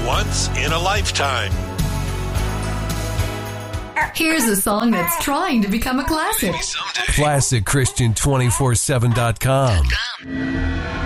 Once in a lifetime. Here's a song that's trying to become a classic. ClassicChristian247.com.